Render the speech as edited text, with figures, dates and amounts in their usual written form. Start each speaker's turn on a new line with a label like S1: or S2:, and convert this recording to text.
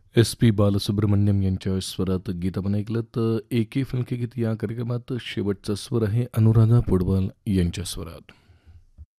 S1: S P Balasubramaniam यांच्या स्वरात गीत आपण ऐकलं. तर एके फिल्म के गीत या कार्यक्रमात शेवटचा स्वर आहे अनुराधा पौडवाल यांच्या स्वरात.